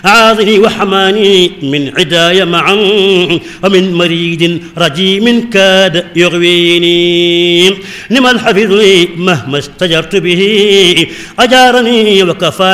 عاذني وحماني من عداي معا ومن مريد رجيم كاد يغويني نم الحفيظ لي مهما استجرت به أجارني وكفى